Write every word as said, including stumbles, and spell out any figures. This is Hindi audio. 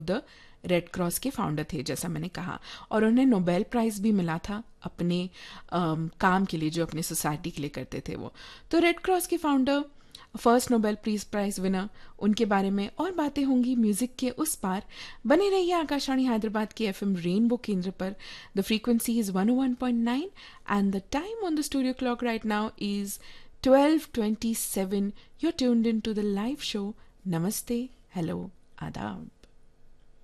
द रेड क्रॉस के फाउंडर थे, जैसा मैंने कहा, और उन्हें नोबेल प्राइज़ भी मिला था अपने अम, काम के लिए जो अपनी सोसाइटी के लिए करते थे वो। तो रेड क्रॉस के founder, first Nobel peace prize winner, उनके बारे में और बातें होंगी म्यूजिक के उस पार। बने रहिए आकाशवाणी हैदराबाद के एफएम रेनबो केंद्र पर। The frequency is one O one point nine and the time on the studio clock right now is twelve twenty seven. You're tuned in to the live show. Namaste, hello, adab.